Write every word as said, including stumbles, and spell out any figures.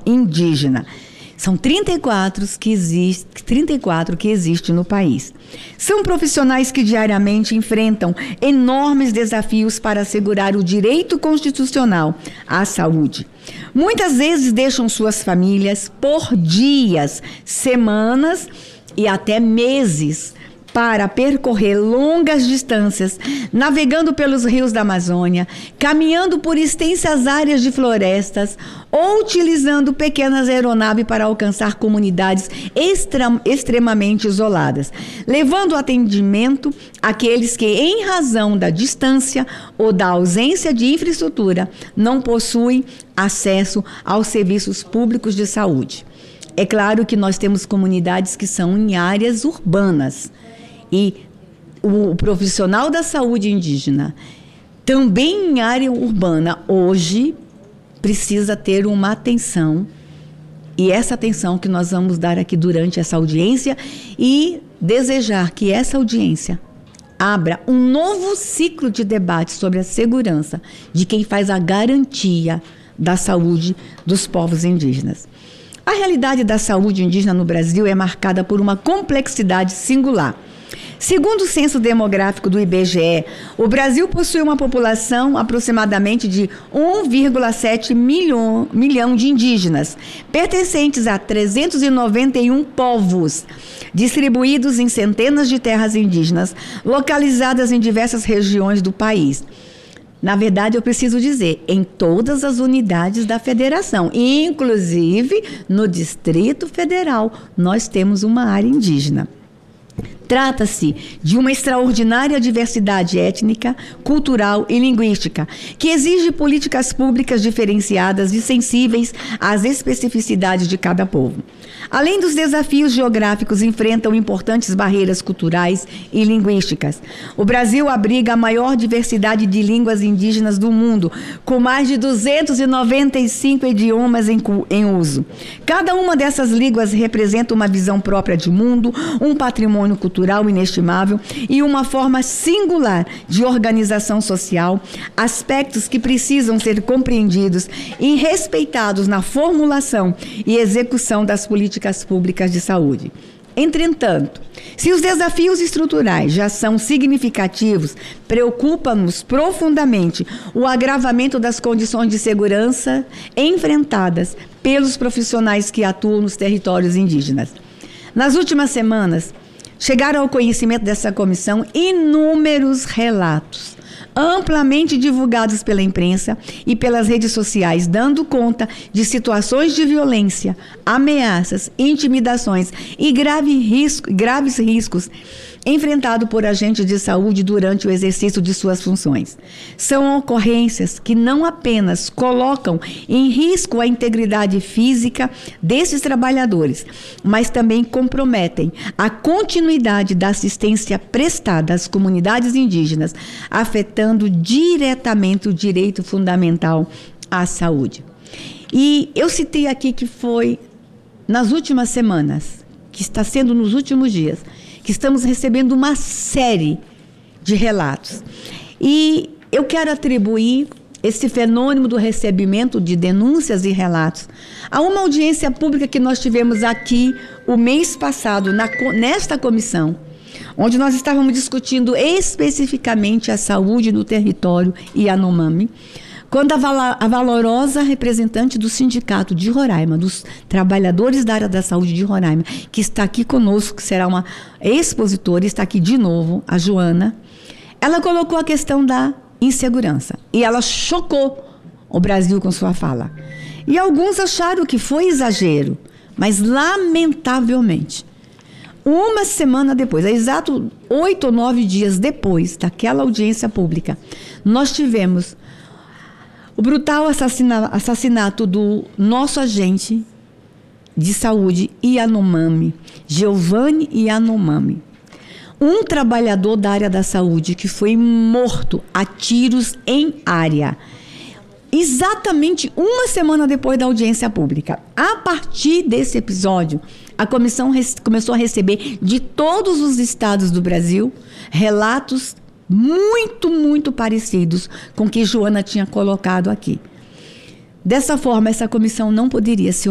indígena. São trinta e quatro que existe, trinta e quatro que existem no país. São profissionais que diariamente enfrentam enormes desafios para assegurar o direito constitucional à saúde. Muitas vezes deixam suas famílias por dias, semanas e até meses para percorrer longas distâncias, navegando pelos rios da Amazônia, caminhando por extensas áreas de florestas ou utilizando pequenas aeronaves para alcançar comunidades extra, extremamente isoladas, levando atendimento àqueles que, em razão da distância ou da ausência de infraestrutura, não possuem acesso aos serviços públicos de saúde. É claro que nós temos comunidades que são em áreas urbanas, e o profissional da saúde indígena, também em área urbana, hoje precisa ter uma atenção, e essa atenção que nós vamos dar aqui durante essa audiência, e desejar que essa audiência abra um novo ciclo de debate sobre a segurança de quem faz a garantia da saúde dos povos indígenas. A realidade da saúde indígena no Brasil é marcada por uma complexidade singular. Segundo o censo demográfico do I B G E, o Brasil possui uma população aproximadamente de um vírgula sete milhão, milhão de indígenas, pertencentes a trezentos e noventa e um povos, distribuídos em centenas de terras indígenas, localizadas em diversas regiões do país. Na verdade, eu preciso dizer, em todas as unidades da federação, inclusive no Distrito Federal, nós temos uma área indígena. Trata-se de uma extraordinária diversidade étnica, cultural e linguística, que exige políticas públicas diferenciadas e sensíveis às especificidades de cada povo. Além dos desafios geográficos, enfrentam importantes barreiras culturais e linguísticas. O Brasil abriga a maior diversidade de línguas indígenas do mundo, com mais de duzentos e noventa e cinco idiomas em, em uso. Cada uma dessas línguas representa uma visão própria de mundo, um patrimônio cultural inestimável e uma forma singular de organização social, aspectos que precisam ser compreendidos e respeitados na formulação e execução das políticas públicas de saúde. Entretanto, se os desafios estruturais já são significativos, preocupa-nos profundamente o agravamento das condições de segurança enfrentadas pelos profissionais que atuam nos territórios indígenas. Nas últimas semanas, chegaram ao conhecimento dessa comissão inúmeros relatos, amplamente divulgados pela imprensa e pelas redes sociais, dando conta de situações de violência, ameaças, intimidações e grave risco, graves riscos enfrentados por agentes de saúde durante o exercício de suas funções. São ocorrências que não apenas colocam em risco a integridade física desses trabalhadores, mas também comprometem a continuidade da assistência prestada às comunidades indígenas, afetando diretamente o direito fundamental à saúde. E eu citei aqui que foi nas últimas semanas, que está sendo nos últimos dias, que estamos recebendo uma série de relatos. E eu quero atribuir esse fenômeno do recebimento de denúncias e relatos a uma audiência pública que nós tivemos aqui o mês passado, na, nesta comissão, onde nós estávamos discutindo especificamente a saúde no território Yanomami, quando a, vala, a valorosa representante do Sindicato de Roraima, dos trabalhadores da área da saúde de Roraima, que está aqui conosco, que será uma expositora, está aqui de novo, a Joana, ela colocou a questão da insegurança. E ela chocou o Brasil com sua fala. E alguns acharam que foi exagero, mas lamentavelmente, uma semana depois, exato oito ou nove dias depois daquela audiência pública, nós tivemos o brutal assassina, assassinato do nosso agente de saúde Yanomami, Giovanni Yanomami, um trabalhador da área da saúde que foi morto a tiros em área, exatamente uma semana depois da audiência pública. A partir desse episódio, a comissão começou a receber de todos os estados do Brasil relatos muito, muito parecidos com o que Joana tinha colocado aqui. Dessa forma, essa comissão não poderia se